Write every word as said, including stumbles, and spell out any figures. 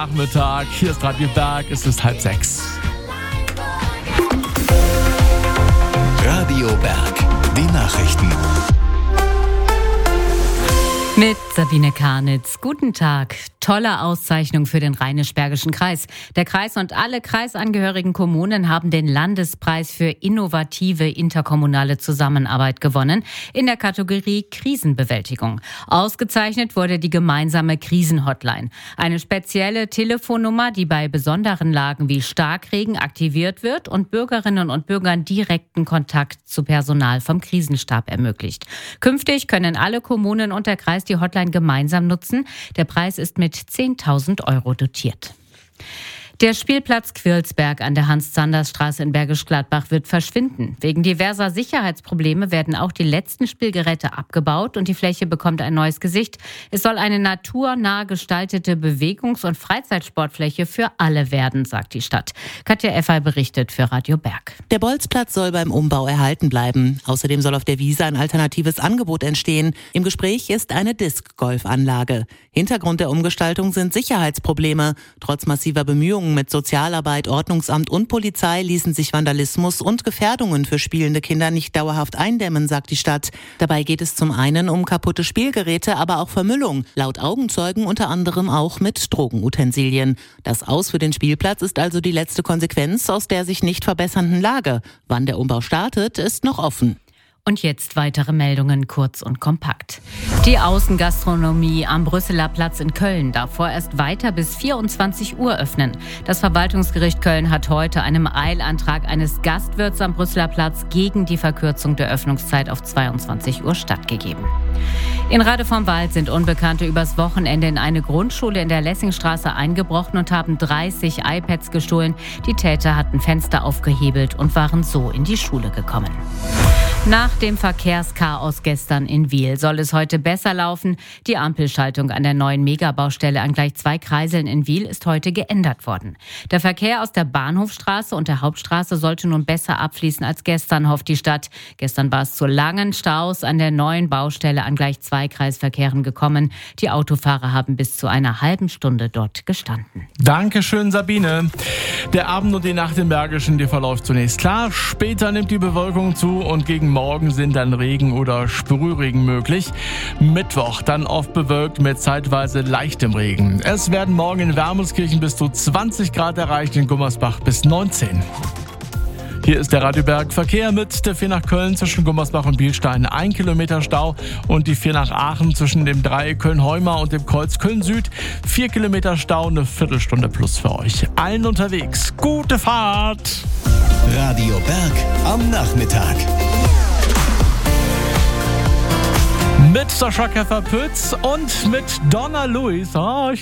Nachmittag. Hier ist Radio Berg, es ist halb sechs. Radio Berg, die Nachrichten. Mit Sabine Karnitz. Guten Tag. Tolle Auszeichnung für den Rheinisch-Bergischen Kreis. Der Kreis und alle kreisangehörigen Kommunen haben den Landespreis für innovative interkommunale Zusammenarbeit gewonnen in der Kategorie Krisenbewältigung. Ausgezeichnet wurde die gemeinsame Krisenhotline. Eine spezielle Telefonnummer, die bei besonderen Lagen wie Starkregen aktiviert wird und Bürgerinnen und Bürgern direkten Kontakt zu Personal vom Krisenstab ermöglicht. Künftig können alle Kommunen und der Kreis die Hotline gemeinsam nutzen. Der Preis ist mit zehntausend Euro dotiert. Der Spielplatz Quirlsberg an der Hans-Zanders-Straße in Bergisch Gladbach wird verschwinden. Wegen diverser Sicherheitsprobleme werden auch die letzten Spielgeräte abgebaut und die Fläche bekommt ein neues Gesicht. Es soll eine naturnah gestaltete Bewegungs- und Freizeitsportfläche für alle werden, sagt die Stadt. Katja Effer berichtet für Radio Berg. Der Bolzplatz soll beim Umbau erhalten bleiben. Außerdem soll auf der Wiese ein alternatives Angebot entstehen. Im Gespräch ist eine Disc-Golf-Anlage. Hintergrund der Umgestaltung sind Sicherheitsprobleme. Trotz massiver Bemühungen mit Sozialarbeit, Ordnungsamt und Polizei ließen sich Vandalismus und Gefährdungen für spielende Kinder nicht dauerhaft eindämmen, sagt die Stadt. Dabei geht es zum einen um kaputte Spielgeräte, aber auch Vermüllung. Laut Augenzeugen unter anderem auch mit Drogenutensilien. Das Aus für den Spielplatz ist also die letzte Konsequenz aus der sich nicht verbessernden Lage. Wann der Umbau startet, ist noch offen. Und jetzt weitere Meldungen, kurz und kompakt. Die Außengastronomie am Brüsseler Platz in Köln darf vorerst weiter bis vierundzwanzig Uhr öffnen. Das Verwaltungsgericht Köln hat heute einem Eilantrag eines Gastwirts am Brüsseler Platz gegen die Verkürzung der Öffnungszeit auf zweiundzwanzig Uhr stattgegeben. In Rade vom Wald sind Unbekannte übers Wochenende in eine Grundschule in der Lessingstraße eingebrochen und haben dreißig iPads gestohlen. Die Täter hatten Fenster aufgehebelt und waren so in die Schule gekommen. Nach dem Verkehrschaos gestern in Wil soll es heute besser laufen. Die Ampelschaltung an der neuen Megabaustelle an gleich zwei Kreiseln in Wil ist heute geändert worden. Der Verkehr aus der Bahnhofstraße und der Hauptstraße sollte nun besser abfließen als gestern, hofft die Stadt. Gestern war es zu langen Staus an der neuen Baustelle an gleich zwei Kreisverkehren gekommen. Die Autofahrer haben bis zu einer halben Stunde dort gestanden. Dankeschön, Sabine. Der Abend und die Nacht im Bergischen, die verläuft zunächst klar. Später nimmt die Bewölkung zu und gegen morgen sind dann Regen oder Sprühregen möglich. Mittwoch dann oft bewölkt mit zeitweise leichtem Regen. Es werden morgen in Wermelskirchen bis zu zwanzig Grad erreicht, in Gummersbach bis neunzehn. Hier ist der Radio Berg Verkehr mit der vier nach Köln zwischen Gummersbach und Bielstein. Ein Kilometer Stau und die vier nach Aachen zwischen dem Dreieck Köln-Heuma und dem Kreuz Köln-Süd. Vier Kilometer Stau, eine Viertelstunde plus für euch. Allen unterwegs. Gute Fahrt! Radio Berg am Nachmittag. Mit Sascha Keffer-Pütz und mit Donna Lewis. Oh, ich